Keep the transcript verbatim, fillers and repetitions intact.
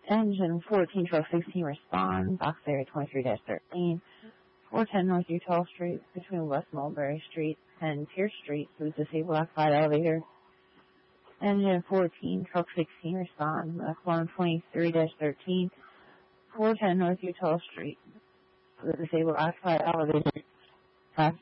Engine fourteen, truck sixteen, respond. Box area twenty-three thirteen. four ten North Utah Street between West Mulberry Street and Pierce Street for the disabled occupied elevator. Engine fourteen, truck sixteen, respond. Box one twenty-three thirteen. four ten North Utah Street for the disabled occupied elevator.